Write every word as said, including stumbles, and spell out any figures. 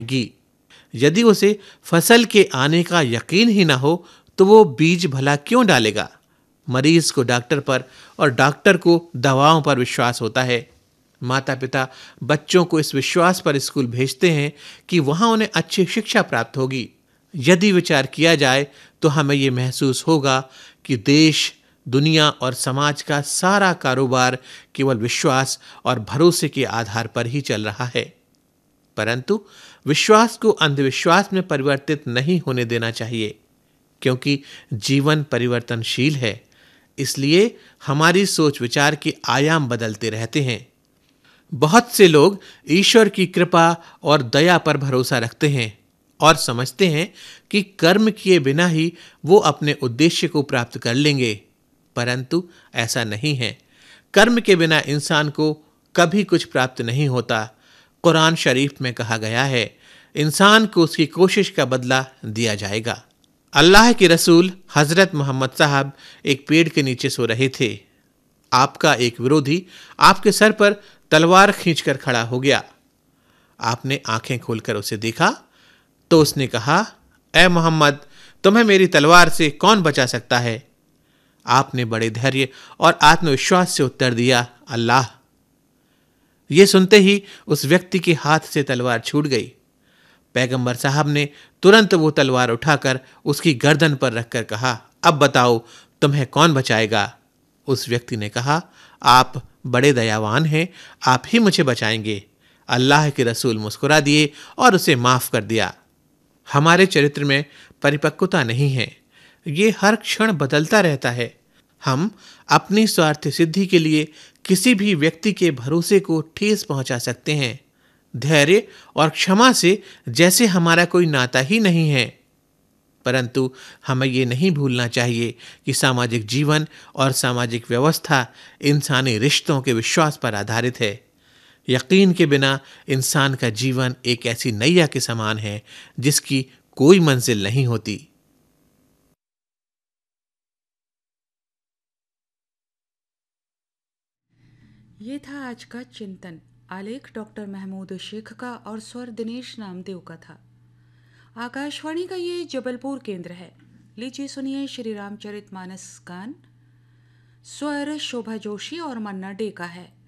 गी। यदि उसे फसल के आने का यकीन ही ना हो तो वो बीज भला क्यों डालेगा। मरीज को डॉक्टर पर और डॉक्टर को दवाओं पर विश्वास होता है। माता पिता बच्चों को इस विश्वास पर स्कूल भेजते हैं कि वहां उन्हें अच्छी शिक्षा प्राप्त होगी। यदि विचार किया जाए तो हमें ये महसूस होगा कि देश, दुनिया और समाज का सारा कारोबार केवल विश्वास और भरोसे के आधार पर ही चल रहा है। परंतु विश्वास को अंधविश्वास में परिवर्तित नहीं होने देना चाहिए, क्योंकि जीवन परिवर्तनशील है। इसलिए हमारी सोच विचार के आयाम बदलते रहते हैं। बहुत से लोग ईश्वर की कृपा और दया पर भरोसा रखते हैं और समझते हैं कि कर्म किए बिना ही वो अपने उद्देश्य को प्राप्त कर लेंगे। परंतु ऐसा नहीं है। कर्म के बिना इंसान को कभी कुछ प्राप्त नहीं होता। कुरान शरीफ में कहा गया है, इंसान को उसकी कोशिश का बदला दिया जाएगा। अल्लाह के रसूल हजरत मोहम्मद साहब एक पेड़ के नीचे सो रहे थे। आपका एक विरोधी आपके सर पर तलवार खींचकर खड़ा हो गया। आपने आंखें खोलकर उसे देखा तो उसने कहा, ए मोहम्मद, तुम्हें मेरी तलवार से कौन बचा सकता है। आपने बड़े धैर्य और आत्मविश्वास से उत्तर दिया, अल्लाह। यह सुनते ही उस व्यक्ति के हाथ से तलवार छूट गई। पैगंबर साहब ने तुरंत वो तलवार उठाकर उसकी गर्दन पर रखकर कहा, अब बताओ तुम्हें कौन बचाएगा। उस व्यक्ति ने कहा, आप बड़े दयावान हैं, आप ही मुझे बचाएंगे। अल्लाह के रसूल मुस्कुरा दिए और उसे माफ कर दिया। हमारे चरित्र में परिपक्वता नहीं है, ये हर क्षण बदलता रहता है। हम अपनी स्वार्थ सिद्धि के लिए किसी भी व्यक्ति के भरोसे को ठेस पहुंचा सकते हैं, धैर्य और क्षमा से जैसे हमारा कोई नाता ही नहीं है। परंतु हमें ये नहीं भूलना चाहिए कि सामाजिक जीवन और सामाजिक व्यवस्था इंसानी रिश्तों के विश्वास पर आधारित है। यकीन के बिना इंसान का जीवन एक ऐसी नैया के समान है जिसकी कोई मंजिल नहीं होती। ये था आज का चिंतन। आलेख डॉक्टर महमूद शेख का और स्वर दिनेश नामदेव का था। आकाशवाणी का ये जबलपुर केंद्र है। लीजिए सुनिए श्री रामचरितमानस गान। स्वर शोभा जोशी और मन्ना डे का है।